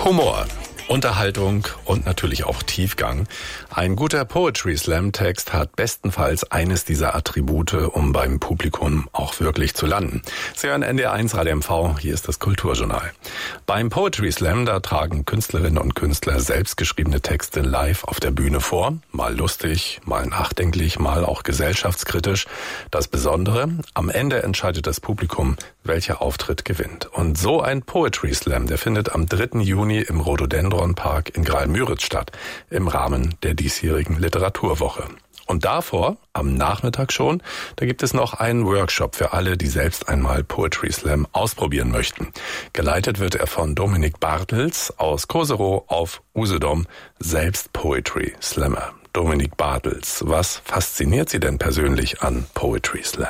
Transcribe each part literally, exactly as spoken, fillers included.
Humor, Unterhaltung und natürlich auch Tiefgang. Ein guter Poetry Slam Text hat bestenfalls eines dieser Attribute, um beim Publikum auch wirklich zu landen. Sie hören N D R eins Radio M V, hier ist das Kulturjournal. Beim Poetry Slam, da tragen Künstlerinnen und Künstler selbstgeschriebene Texte live auf der Bühne vor. Mal lustig, mal nachdenklich, mal auch gesellschaftskritisch. Das Besondere, am Ende entscheidet das Publikum, welcher Auftritt gewinnt. Und so ein Poetry Slam, der findet am dritten Juni im Rhododendron Park in Graal-Müritz statt, im Rahmen der diesjährigen Literaturwoche. Und davor, am Nachmittag schon, da gibt es noch einen Workshop für alle, die selbst einmal Poetry Slam ausprobieren möchten. Geleitet wird er von Dominik Bartels aus Koserow auf Usedom, selbst Poetry Slammer. Dominik Bartels, was fasziniert Sie denn persönlich an Poetry Slam?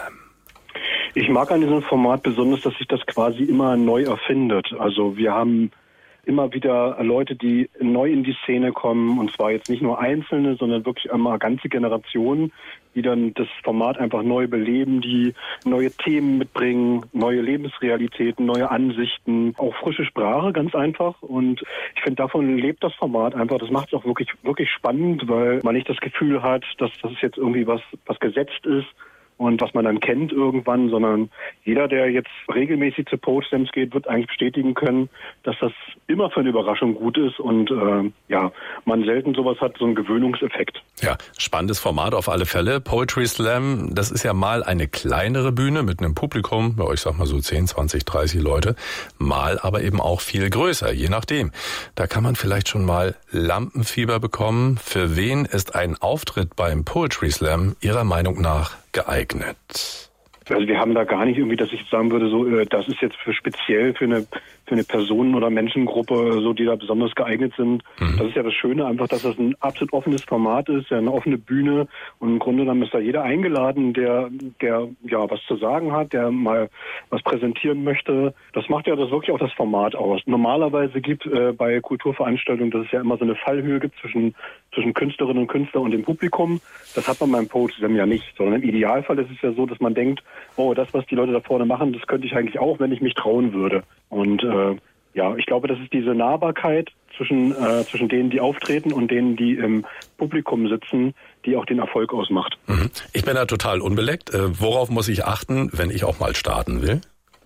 Ich mag an diesem Format besonders, dass sich das quasi immer neu erfindet. Also wir haben immer wieder Leute, die neu in die Szene kommen, und zwar jetzt nicht nur Einzelne, sondern wirklich einmal ganze Generationen, die dann das Format einfach neu beleben, die neue Themen mitbringen, neue Lebensrealitäten, neue Ansichten, auch frische Sprache, ganz einfach. Und ich finde, davon lebt das Format einfach. Das macht es auch wirklich, wirklich spannend, weil man nicht das Gefühl hat, dass das jetzt irgendwie was, was gesetzt ist und was man dann kennt irgendwann, sondern jeder, der jetzt regelmäßig zu Poetry Slams geht, wird eigentlich bestätigen können, dass das immer für eine Überraschung gut ist und äh, ja, man selten sowas hat, so einen Gewöhnungseffekt. Ja, spannendes Format auf alle Fälle. Poetry Slam, das ist ja mal eine kleinere Bühne mit einem Publikum, ja, ich sag mal so zehn, zwanzig, dreißig Leute, mal aber eben auch viel größer, je nachdem. Da kann man vielleicht schon mal Lampenfieber bekommen. Für wen ist ein Auftritt beim Poetry Slam Ihrer Meinung nach geeignet? Also wir haben da gar nicht irgendwie, dass ich sagen würde, so das ist jetzt für speziell für eine für eine Personen- oder Menschengruppe, so die da besonders geeignet sind. Mhm. Das ist ja das Schöne einfach, dass das ein absolut offenes Format ist, ja, eine offene Bühne, und im Grunde genommen ist da jeder eingeladen, der der ja was zu sagen hat, der mal was präsentieren möchte. Das macht ja das wirklich auch das Format aus. Normalerweise gibt äh, bei Kulturveranstaltungen, dass es ja immer so eine Fallhöhe gibt zwischen zwischen Künstlerinnen und Künstlern und dem Publikum. Das hat man beim Poetry Slam ja nicht, sondern im Idealfall ist es ja so, dass man denkt, oh, das, was die Leute da vorne machen, das könnte ich eigentlich auch, wenn ich mich trauen würde. Und äh, ja, ich glaube, das ist diese Nahbarkeit zwischen äh, zwischen denen, die auftreten, und denen, die im Publikum sitzen, die auch den Erfolg ausmacht. Mhm. Ich bin da total unbeleckt. Äh, worauf muss ich achten, wenn ich auch mal starten will?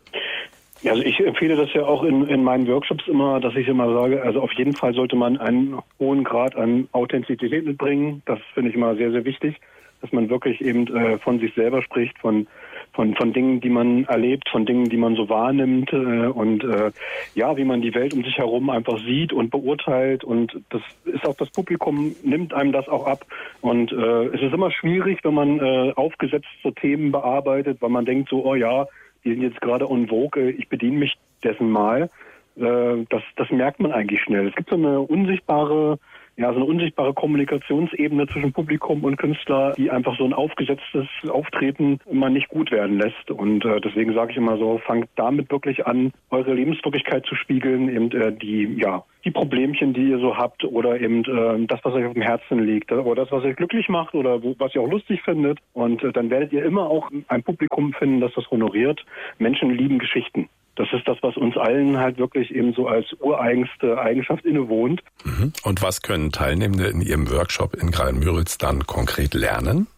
Ja, also ich empfehle das ja auch in, in meinen Workshops immer, dass ich immer sage, also auf jeden Fall sollte man einen hohen Grad an Authentizität mitbringen. Das finde ich immer sehr, sehr wichtig, dass man wirklich eben äh, von sich selber spricht, von von von Dingen, die man erlebt, von Dingen, die man so wahrnimmt, äh, und äh, ja, wie man die Welt um sich herum einfach sieht und beurteilt, und das ist auch, das Publikum nimmt einem das auch ab, und äh, es ist immer schwierig, wenn man äh, aufgesetzt so Themen bearbeitet, weil man denkt so, oh ja, die sind jetzt gerade en vogue, ich bediene mich dessen mal. Äh, das das merkt man eigentlich schnell. Es gibt so eine unsichtbare Ja, so eine unsichtbare Kommunikationsebene zwischen Publikum und Künstler, die einfach so ein aufgesetztes Auftreten immer nicht gut werden lässt. Und äh, deswegen sage ich immer so, fangt damit wirklich an, eure Lebenswirklichkeit zu spiegeln, eben äh, die, ja, die Problemchen, die ihr so habt, oder eben äh, das, was euch auf dem Herzen liegt, oder das, was euch glücklich macht, oder wo, was ihr auch lustig findet. Und äh, dann werdet ihr immer auch ein Publikum finden, das das honoriert. Menschen lieben Geschichten. Das ist das, was uns allen halt wirklich eben so als ureigenste Eigenschaft innewohnt. Und was können Teilnehmende in Ihrem Workshop in Graal-Müritz dann konkret lernen?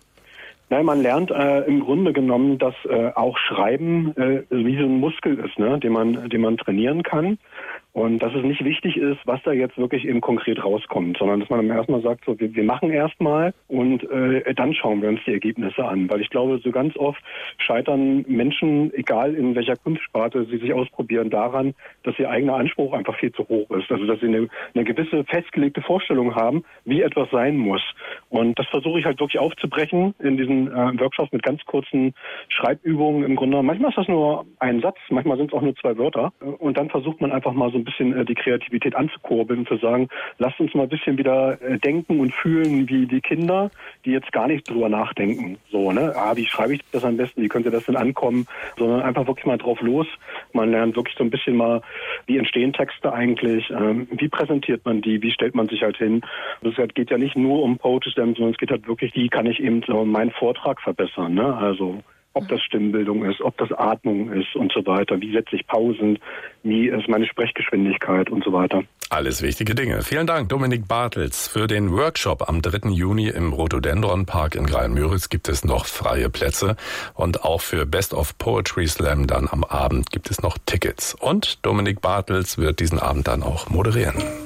Nein, man lernt äh, im Grunde genommen, dass äh, auch Schreiben äh, wie so ein Muskel ist, ne, den man, den man trainieren kann. Und dass es nicht wichtig ist, was da jetzt wirklich eben konkret rauskommt, sondern dass man erstmal sagt, so, wir, wir machen erstmal und äh, dann schauen wir uns die Ergebnisse an. Weil ich glaube, so ganz oft scheitern Menschen, egal in welcher Kunstsparte sie sich ausprobieren, daran, dass ihr eigener Anspruch einfach viel zu hoch ist. Also dass sie eine, eine gewisse festgelegte Vorstellung haben, wie etwas sein muss. Und das versuche ich halt wirklich aufzubrechen in diesen äh, Workshops mit ganz kurzen Schreibübungen im Grunde. Manchmal ist das nur ein Satz, manchmal sind es auch nur zwei Wörter. Und dann versucht man einfach mal so ein bisschen äh, die Kreativität anzukurbeln und zu sagen, lasst uns mal ein bisschen wieder äh, denken und fühlen wie die Kinder, die jetzt gar nicht drüber nachdenken. So, ne? Ah, wie schreibe ich das am besten? Wie könnte das denn ankommen? Sondern einfach wirklich mal drauf los. Man lernt wirklich so ein bisschen mal, wie entstehen Texte eigentlich? Ähm, wie präsentiert man die? Wie stellt man sich halt hin? Das geht ja nicht nur um Poetry Slam, sondern es geht halt wirklich, wie kann ich eben so meinen Vortrag verbessern, ne? Also ob das Stimmbildung ist, ob das Atmung ist und so weiter. Wie setze ich Pausen? Wie ist meine Sprechgeschwindigkeit und so weiter? Alles wichtige Dinge. Vielen Dank, Dominik Bartels. Für den Workshop am dritten Juni im Rhododendron Park in Grain-Müritz gibt es noch freie Plätze. Und auch für Best of Poetry Slam dann am Abend gibt es noch Tickets. Und Dominik Bartels wird diesen Abend dann auch moderieren.